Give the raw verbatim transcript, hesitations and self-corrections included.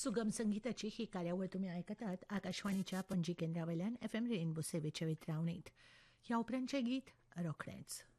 सुगम संगीताची ही कार्यावळ तुम्ही ऐकतात आकाशवाणीच्या पणजी केंद्रावयल्यान एफ एम रेनबो सेवेच्या वितरावणीत. ह्या उपरांतचे गीत रोखडेच.